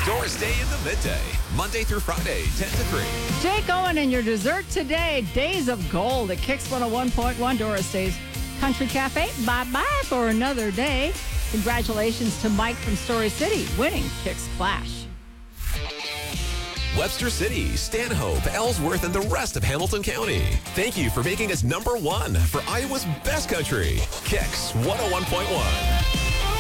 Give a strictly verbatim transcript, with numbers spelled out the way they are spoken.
Doris Day in the Midday, Monday through Friday, ten to three. Jake Owen and your dessert today, Days of Gold at Kix one oh one point one, Doris Day's Country Cafe. Bye-bye for another day. Congratulations to Mike from Story City, winning Kix Clash. Webster City, Stanhope, Ellsworth, and the rest of Hamilton County. Thank you for making us number one for Iowa's best country. Kix one oh one point one.